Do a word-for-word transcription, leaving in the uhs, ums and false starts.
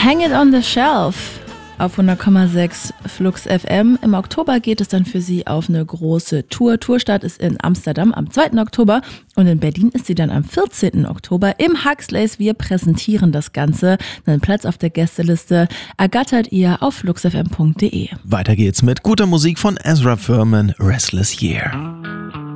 Hang It on the Shelf auf hundert Komma sechs Flux F M. Im Oktober geht es dann für sie auf eine große Tour. Tourstart ist in Amsterdam am zweiten Oktober und in Berlin ist sie dann am vierzehnten Oktober im Huxleys. Wir präsentieren das Ganze. Einen Platz auf der Gästeliste ergattert ihr auf flux f m punkt d e. Weiter geht's mit guter Musik von Ezra Furman, Restless Year.